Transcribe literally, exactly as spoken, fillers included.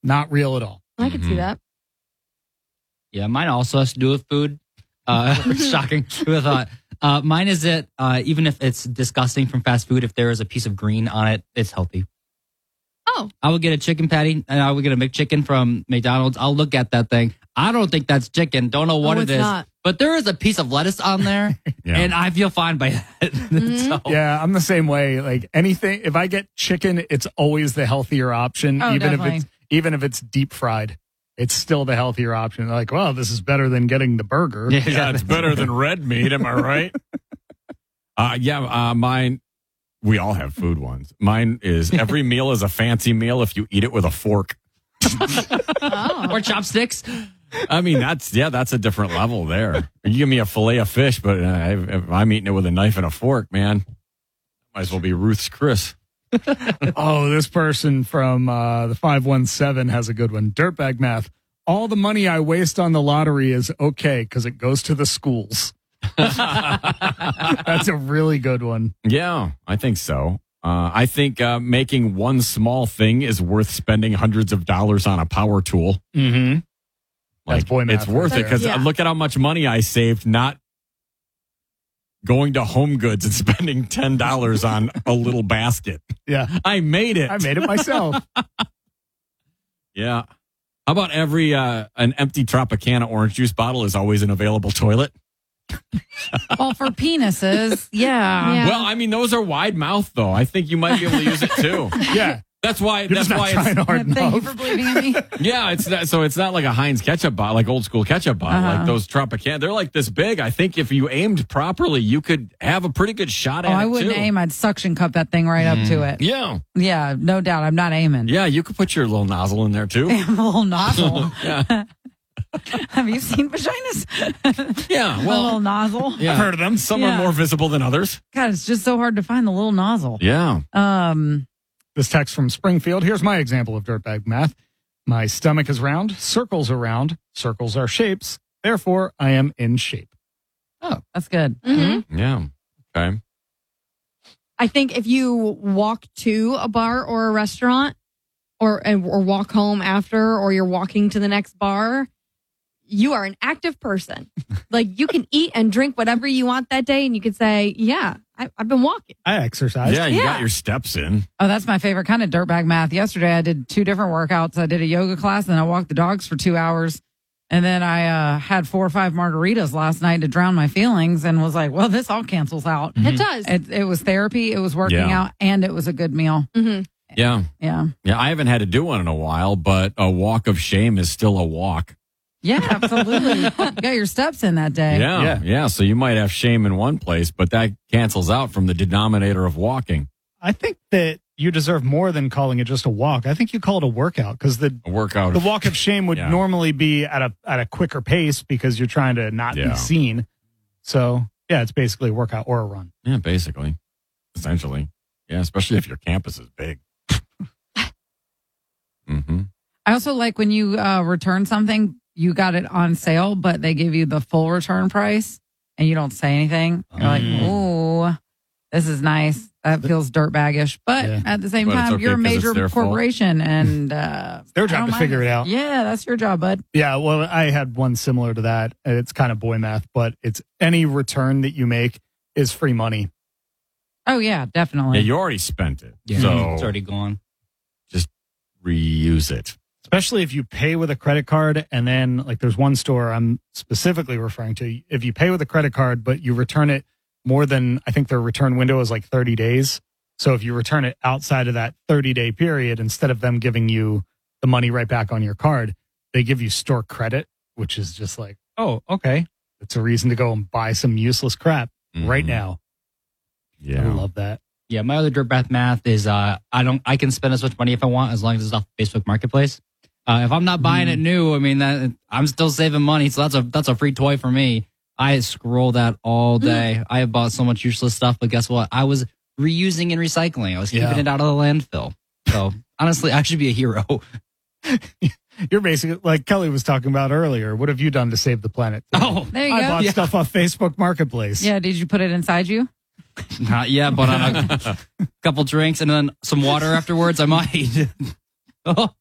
not real at all. I could see that. Yeah, mine also has to do with food. Uh, shocking. Who would have thought? Uh, mine is that uh, even if it's disgusting from fast food, if there is a piece of green on it, it's healthy. Oh. I would get a chicken patty and I would get a McChicken from McDonald's. I'll look at that thing. I don't think that's chicken. Don't know what Oh, it it's is. not. But there is a piece of lettuce on there, Yeah. and I feel fine by that. Mm-hmm. So, Yeah, I'm the same way. Like anything, if I get chicken, it's always the healthier option, Oh, even definitely. if it's even if it's deep fried. It's still the healthier option. Like, well, this is better than getting the burger. Yeah. Yeah, it's better than red meat. Am I right? Uh, yeah, uh, mine. We all have food ones. Mine is every meal is a fancy meal if you eat it with a fork. Oh. or chopsticks. I mean, that's yeah, that's a different level there. You give me a fillet of fish, but uh, if I'm eating it with a knife and a fork, man, might as well be Ruth's Chris. Oh, this person from uh, the five one seven has a good one. Dirtbag math. All the money I waste on the lottery is okay because it goes to the schools. That's a really good one. Yeah, I think so. Uh, I think uh, making one small thing is worth spending hundreds of dollars on a power tool. Mm-hmm. That's Like, boy math it's worth right it because there. Yeah. look at how much money I saved not going to Home Goods and spending ten dollars on a little basket. Yeah, I made it. I made it myself. Yeah. How about every uh, an empty Tropicana orange juice bottle is always an available toilet? Well, for penises, yeah. Yeah. Well, I mean, those are wide mouth, though. I think you might be able to use it too. Yeah, That's why. you're That's just not why. trying It's, hard Thank you enough. for believing in me. yeah, it's not, so it's not like a Heinz ketchup bottle, like old school ketchup bottle, Uh-huh. like those Tropicana. They're like this big. I think if you aimed properly, you could have a pretty good shot Oh, at I it wouldn't too. aim. I'd suction cup that thing right up to it. Yeah, Yeah, no doubt. I'm not aiming. yeah, you could put your little nozzle in there too. A little nozzle. yeah, Have you seen vaginas? yeah. A little Well, nozzle. yeah. I've heard of them. Some Yeah. are more visible than others. God, it's just so hard to find the little nozzle. Yeah. Um, This text from Springfield. Here's my example of dirtbag math. My stomach is round. Circles are round. Circles are shapes. Therefore, I am in shape. oh, that's good. Mm-hmm. Yeah. Okay. I think if you walk to a bar or a restaurant or or walk home after or you're walking to the next bar, you are an active person. Like you can eat and drink whatever you want that day and you could say, yeah, I, I've been walking. I exercise. Yeah, you Yeah. got your steps in. Oh, that's my favorite kind of dirtbag math. Yesterday, I did two different workouts. I did a yoga class and I walked the dogs for two hours. And then I uh, had four or five margaritas last night to drown my feelings and was like, well, this all cancels out. It does. It, it was therapy, it was working Yeah. out, and it was a good meal. Mm-hmm. Yeah. Yeah. Yeah. I haven't had to do one in a while, but a walk of shame is still a walk. Yeah, absolutely. You got your steps in that day. Yeah, yeah. Yeah. So you might have shame in one place, but that cancels out from the denominator of walking. I think that you deserve more than calling it just a walk. I think you call it a workout because the A workout. the walk of shame would Yeah. normally be at a at a quicker pace because you're trying to not Yeah. be seen. So yeah, it's basically a workout or a run. Yeah, basically. Essentially. Yeah, especially if your campus is big. mm-hmm. I also like when you uh, return something, you got it on sale, but they give you the full return price and you don't say anything. You're like, Mm. ooh, this is nice. That feels dirtbaggish. But Yeah. at the same But it's time, okay you're a 'cause it's major their fault. corporation and uh, Their I job don't to mind figure it out. Yeah, that's your job, bud. Yeah, well, I had one similar to that. It's kind of boy math, but it's any return that you make is free money. Oh, yeah, definitely. Yeah, you already spent it. Yeah, So it's already gone. reuse it. Especially if you pay with a credit card and then like there's one store I'm specifically referring to. If you pay with a credit card, but you return it more than, I think their return window is like thirty days. So if you return it outside of that thirty day period, instead of them giving you the money right back on your card, they give you store credit, which is just like, oh, okay. It's a reason to go and buy some useless crap right Mhm. now. I Yeah. love that. Yeah, my other dirtbag math is uh, I don't. I can spend as much money if I want as long as it's off Facebook Marketplace. Uh, if I'm not buying it new, I mean that I'm still saving money, so that's a that's a free toy for me. I scroll that all day. I have bought so much useless stuff, but guess what? I was reusing and recycling. I was keeping Yeah. it out of the landfill. So honestly, I should be a hero. You're basically like Kelly was talking about earlier. What have you done to save the planet? Oh, There you I go. bought Yeah. stuff off Facebook Marketplace. Yeah, did you put it inside you? not yet, but on a couple drinks and then some water afterwards, I might. Oh,